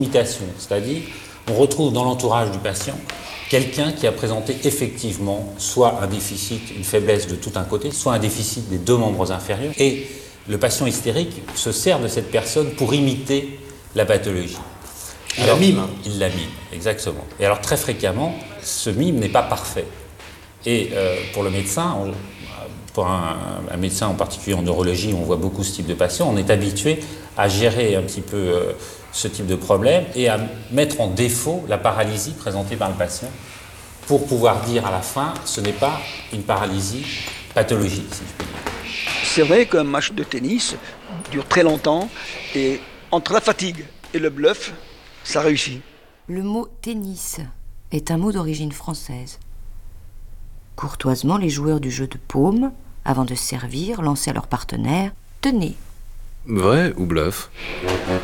Imitation, c'est-à-dire on retrouve dans l'entourage du patient quelqu'un qui a présenté effectivement soit un déficit, une faiblesse de tout un côté, soit un déficit des deux membres inférieurs. Et le patient hystérique se sert de cette personne pour imiter la pathologie. Il la mime. Il la mime, exactement. Et alors très fréquemment, ce mime n'est pas parfait. Et pour le médecin, pour un médecin en particulier en neurologie, on voit beaucoup ce type de patient, on est habitué à gérer un petit peu ce type de problème et à mettre en défaut la paralysie présentée par le patient pour pouvoir dire à la fin, ce n'est pas une paralysie pathologique, si je puis dire. C'est vrai qu'un match de tennis dure très longtemps et entre la fatigue et le bluff, ça réussit. Le mot tennis est un mot d'origine française. Courtoisement, les joueurs du jeu de paume, avant de servir, lançaient à leur partenaire « Tenez ». Vrai ou bluff ?